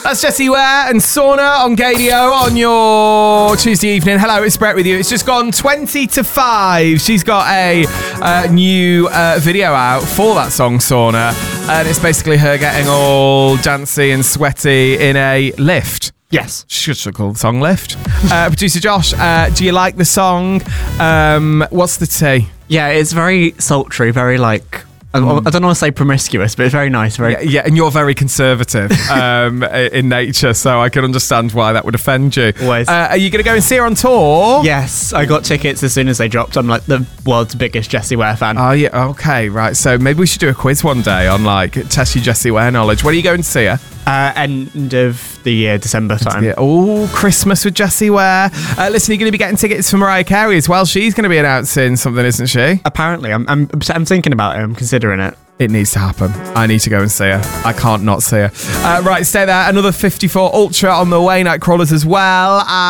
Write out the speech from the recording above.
That's Jessie Ware and Sauna on Gadio on your Tuesday evening. Hello, it's Brett with you. It's just gone 20 to 5. She's got a new video out for that song, Sauna. And it's basically her getting all dancey and sweaty in a lift. Yes. Should call the song Lift. Producer Josh, do you like the song? What's the tea? Yeah, it's very sultry, very like... I don't want to say promiscuous, but it's very nice. Yeah, and you're very conservative in nature, so I can understand why that would offend you. Always. Are you going to go and see her on tour? Yes, I got tickets as soon as they dropped. I'm like the world's biggest Jessie Ware fan. Oh, yeah, okay, right. So maybe we should do a quiz one day on, like, test your Jessie Ware knowledge. When are you going to see her? End of the year, December time. Yeah. Oh, Christmas with Jessie Ware. Listen, you're going to be getting tickets for Mariah Carey as well. She's going to be announcing something, isn't she? Apparently, I'm thinking about it. I'm considering it. It needs to happen. I need to go and see her. I can't not see her. Right, stay there. Another 54 Ultra on the way. Nightcrawlers as well.